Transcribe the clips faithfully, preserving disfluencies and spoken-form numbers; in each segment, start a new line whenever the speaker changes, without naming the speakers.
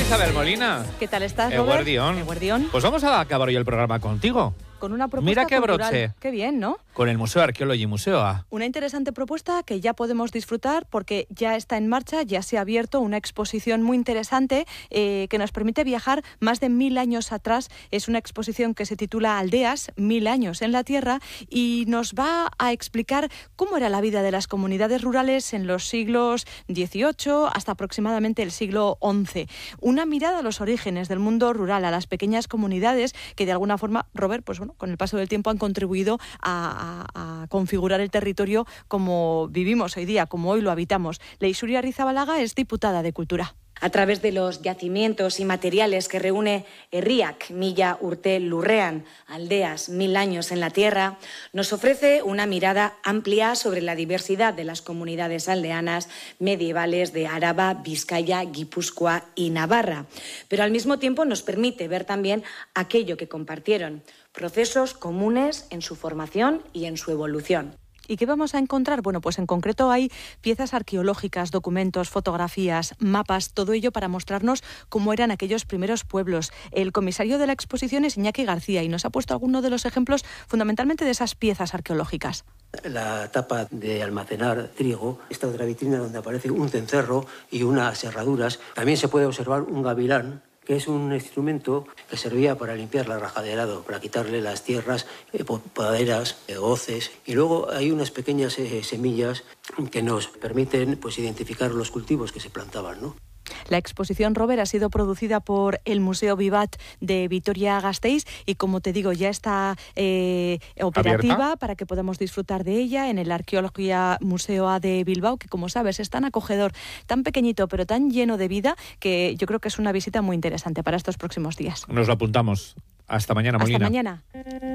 Isabel Molina.
¿Qué tal estás, Robert?
Eguardión.
Eguardión.
Pues vamos a acabar hoy el programa contigo.
Con una propuesta
Mira qué
cultural.
broche.
Qué bien, ¿no?
Con el Museo Arqueology Museo A.
Una interesante propuesta que ya podemos disfrutar porque ya está en marcha, ya se ha abierto una exposición muy interesante eh, que nos permite viajar más de mil años atrás. Es una exposición que se titula Aldeas, mil años en la Tierra, y nos va a explicar cómo era la vida de las comunidades rurales en los siglos dieciocho hasta aproximadamente el siglo once. Una mirada a los orígenes del mundo rural, a las pequeñas comunidades que de alguna forma, Robert, pues bueno, con el paso del tiempo han contribuido a, a, a configurar el territorio como vivimos hoy día, como hoy lo habitamos. Leixuri Arrizabalaga es diputada de Cultura.
A través de los yacimientos y materiales que reúne Herriak, Mila Urte Lurrean, Aldeas, Mil Años en la Tierra, nos ofrece una mirada amplia sobre la diversidad de las comunidades aldeanas medievales de Araba, Vizcaya, Guipúzcoa y Navarra. Pero al mismo tiempo nos permite ver también aquello que compartieron, procesos comunes en su formación y en su evolución.
¿Y qué vamos a encontrar? Bueno, pues en concreto hay piezas arqueológicas, documentos, fotografías, mapas, todo ello para mostrarnos cómo eran aquellos primeros pueblos. El comisario de la exposición es Iñaki García y nos ha puesto algunos de los ejemplos fundamentalmente de esas piezas arqueológicas.
La tapa de almacenar trigo, esta otra vitrina donde aparece un cencerro y unas herraduras. También se puede observar un gavilán, que es un instrumento que servía para limpiar la raja de arado, para quitarle las tierras, eh, podaderas, eh, hoces. Y luego hay unas pequeñas eh, semillas que nos permiten pues, identificar los cultivos que se plantaban, ¿no?
La exposición, Robert, ha sido producida por el Museo Vivat de Vitoria-Gasteiz y, como te digo, ya está eh, operativa ¿Abierta? Para que podamos disfrutar de ella en el Arqueología Museo A de Bilbao, que, como sabes, es tan acogedor, tan pequeñito, pero tan lleno de vida, que yo creo que es una visita muy interesante para estos próximos días.
Nos lo apuntamos. Hasta mañana, Molina.
Hasta mañana.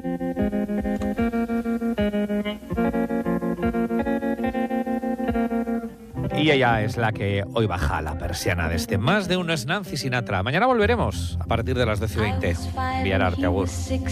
Y ella es la que hoy baja la persiana de este Más de Uno es Nancy Sinatra. Mañana volveremos a partir de las doce y veinte. Enviar arte, agur.